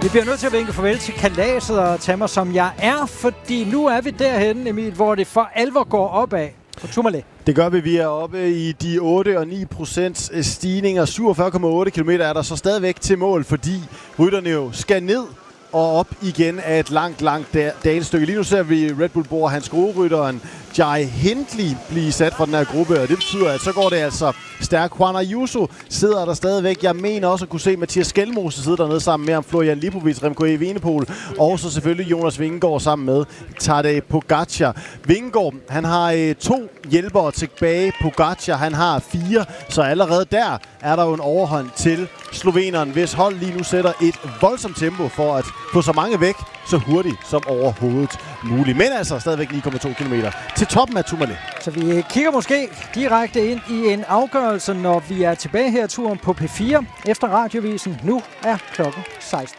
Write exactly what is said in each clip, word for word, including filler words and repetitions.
Vi bliver nødt til at vinke farvel til kalaset og tage mig som jeg er, fordi nu er vi derhenne, Emil, hvor det for alvor går opad på Tourmalet. Det gør vi. Vi er oppe i de otte og ni procent stigninger. syvogfyrre komma otte kilometer er der så stadigvæk til mål, fordi rytterne jo skal ned og op igen af et langt, langt dalstykke. Lige nu ser vi Red Bull Bora, hans skruerytteren Jai Hindley blive sat fra den her gruppe, og det betyder, at så går det altså stærkt. Juan Ayuso sidder der stadigvæk. Jeg mener også at kunne se Mathias Skelmose sidde dernede sammen med ham, Florian Lipovic, Remco Evenepoel, og så selvfølgelig Jonas Vingegaard sammen med Tadej Pogacar. Vingegaard, han har øh, to hjælpere tilbage. Pogacar, han har fire, så allerede der er der jo en overhånd til sloveneren, hvis hold lige nu sætter et voldsomt tempo for at få så mange væk så hurtigt som overhovedet muligt. Men altså stadigvæk ni komma to kilometer til toppen af Tourmalet. Så vi kigger måske direkte ind i en afgørelse, når vi er tilbage her turen på P fire efter radiovisen. Nu er klokken seksten.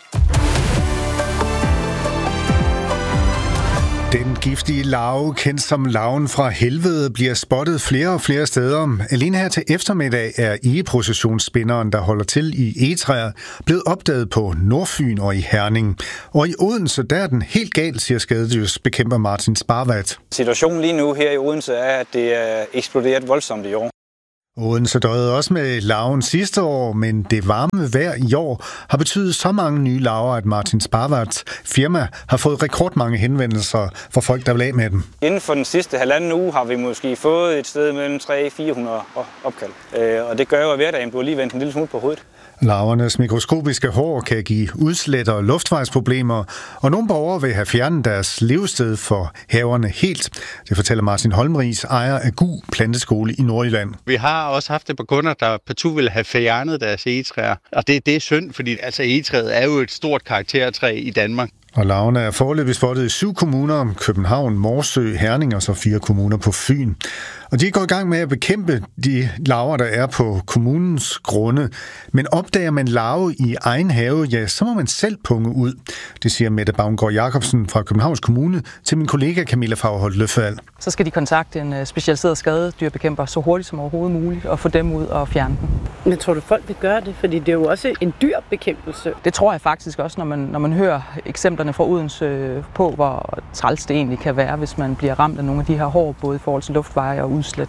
Den giftige larve, kendt som larven fra helvede, bliver spottet flere og flere steder. Alene her til eftermiddag er egeprocessionsspinderen, der holder til i egetræer, blevet opdaget på Nordfyn og i Herning. Og i Odense, der er den helt galt, siger skadedyrsbekæmper Martin Sparvat. Situationen lige nu her i Odense er, at det er eksploderet voldsomt i år. Odense døde også med larven sidste år, men det varme vejr i år har betydet så mange nye larver, at Martin Sparvats firma har fået rekordmange henvendelser fra folk, der vil af med dem. Inden for den sidste halvanden uge har vi måske fået et sted mellem tre hundrede til fire hundrede opkald. Og det gør jo, at hverdagen bliver lige vendt en lille smule på hovedet. Larvernes mikroskopiske hår kan give udslæt og luftvejsproblemer, og nogle borgere vil have fjernet deres levested for haverne helt. Det fortæller Martin Holmris, ejer af Gu Planteskole i Nordjylland. Vi har også haft et par kunder, der partout ville have fjernet deres egetræer, og det, det er synd, fordi altså, egetræet er jo et stort karaktertræ i Danmark. Og larverne er foreløbig spottet i syv kommuner, København, Morsø, Herning og så fire kommuner på Fyn. Og de er gået i gang med at bekæmpe de larver, der er på kommunens grunde. Men opdager man larve i egen have, ja, så må man selv punge ud. Det siger Mette Baumgaard Jacobsen fra Københavns Kommune til min kollega Camilla Fagholt Løffald. Så skal de kontakte en specialiseret skadedyrbekæmper så hurtigt som overhovedet muligt og få dem ud og fjerne dem. Men tror du, folk vil gøre det? Fordi det er jo også en dyrbekæmpelse. Det tror jeg faktisk også, når man, når man hører eksemplerne fra Odense på, hvor træls det egentlig kan være, hvis man bliver ramt af nogle af de her hår, både i forhold til luftveje og udslæt.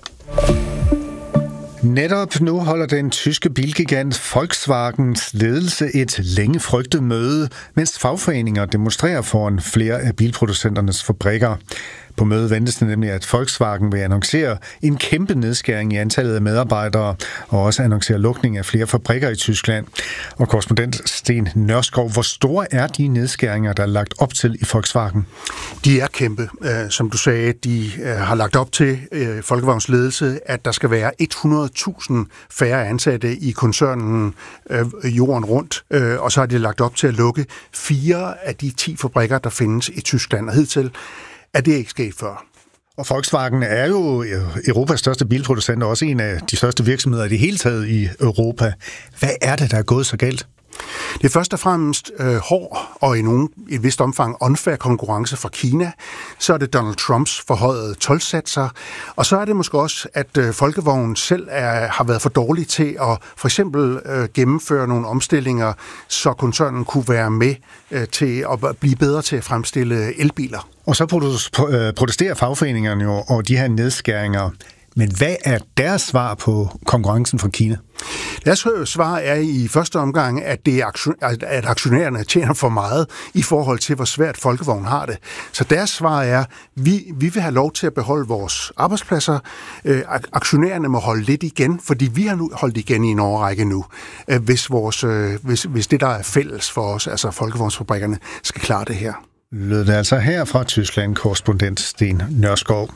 Netop nu holder den tyske bilgigant Volkswagens ledelse et længe frygtet møde, mens fagforeninger demonstrerer foran flere af bilproducenternes fabrikker. På mødet ventes det nemlig, at Volkswagen vil annoncere en kæmpe nedskæring i antallet af medarbejdere, og også annoncere lukning af flere fabrikker i Tyskland. Og korrespondent Sten Nørskov, hvor store er de nedskæringer, der er lagt op til i Volkswagen? De er kæmpe. Som du sagde, de har lagt op til Volkswagens ledelse, at der skal være hundrede tusind færre ansatte i koncernen jorden rundt, og så har de lagt op til at lukke fire af de ti fabrikker, der findes i Tyskland. Og hidtil er det ikke sket før. Og Volkswagen er jo Europas største bilproducent, og også en af de største virksomheder i det hele taget i Europa. Hvad er det, der er gået så galt? Det er først og fremmest øh, hård og i, nogen, i et vist omfang unfair konkurrence fra Kina. Så er det Donald Trumps forhøjede toldsatser. Og så er det måske også, at øh, Folkevognen selv er, har været for dårlig til at for eksempel øh, gennemføre nogle omstillinger, så koncernen kunne være med øh, til at blive bedre til at fremstille elbiler. Og så protesterer fagforeningerne jo over de her nedskæringer. Men hvad er deres svar på konkurrencen fra Kina? Deres svar er i første omgang, at, det er aktion, at aktionærerne tjener for meget i forhold til, hvor svært Folkevognen har det. Så deres svar er, at vi, vi vil have lov til at beholde vores arbejdspladser. Øh, aktionærerne må holde lidt igen, fordi vi har nu holdt igen i en årrække nu, øh, hvis, vores, øh, hvis, hvis det, der er fælles for os, altså Folkevognsfabrikkerne, skal klare det her. Lød det altså her fra Tyskland, korrespondent Sten Nørskov.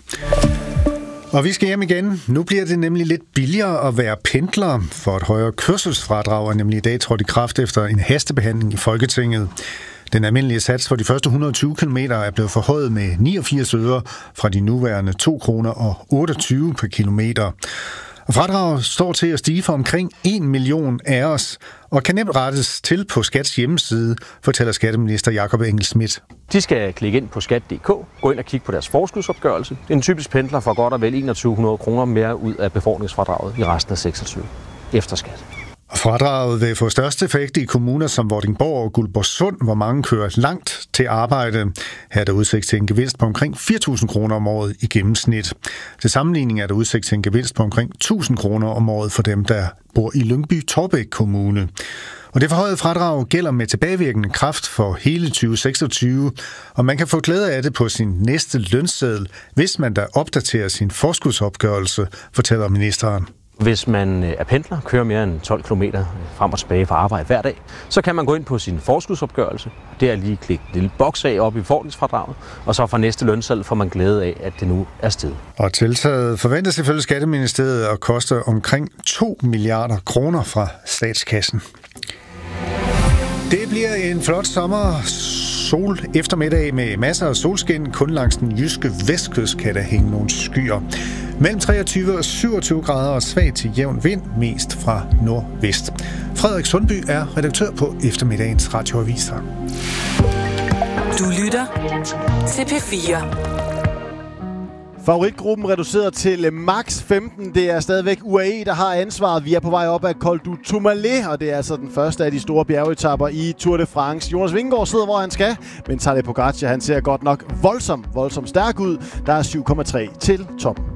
Og vi skal hjem igen. Nu bliver det nemlig lidt billigere at være pendler, for et højere kørselsfradrag er nemlig i dag trådt i kraft efter en hastebehandling i Folketinget. Den almindelige sats for de første et hundrede og tyve kilometer er blevet forhøjet med niogfirs øre fra de nuværende to kroner og otteogtyve per kilometer. Og fradraget står til at stige for omkring en million af os, og kan nemt rettes til på Skats hjemmeside, fortæller skatteminister Jakob Engel-Schmidt. De skal klikke ind på skat punktum d k, gå ind og kigge på deres forskudsopgørelse. En typisk pendler får godt og vel to tusind et hundrede kroner mere ud af befordringsfradraget i resten af seksogtyve efter skat. Fradraget vil få størst effekt i kommuner som Vordingborg og Guldborgsund, hvor mange kører langt til arbejde. Her er der udsigt til en gevinst på omkring fire tusind kroner om året i gennemsnit. Til sammenligning er der udsigt til en gevinst på omkring tusind kroner om året for dem, der bor i Lyngby-Taarbæk Kommune. Og det forhøjede fradrag gælder med tilbagevirkende kraft for hele tyve seksogtyve, og man kan få glæde af det på sin næste lønseddel, hvis man da opdaterer sin forskudsopgørelse, fortæller ministeren. Hvis man er pendler, kører mere end tolv kilometer frem og tilbage fra arbejde hver dag, så kan man gå ind på sin forskudsopgørelse. Det er lige klikke en lille boks af op i befordringsfradraget, og så fra næste lønseddel får man glæde af, at det nu er steget. Og tiltaget forventes ifølge Skatteministeriet at koste omkring to milliarder kroner fra statskassen. Det bliver en flot sommer. Sol eftermiddag med masser af solskin. Kun langs den jyske vestkyst kan der hænge nogle skyer. Mellem treogtyve og syvogtyve grader og svag til jævn vind, mest fra nordvest. Frederik Sundby er redaktør på eftermiddagens radioaviser. Du lytter til P fire. Favoritgruppen reduceret til max femten. Det er stadigvæk U A E, der har ansvaret. Vi er på vej op ad Col du Tourmalet, og det er altså den første af de store bjergetapper i Tour de France. Jonas Vingegaard sidder, hvor han skal, men Tadej Pogačar, han ser godt nok voldsomt, voldsomt stærk ud. Der er syv komma tre til toppen.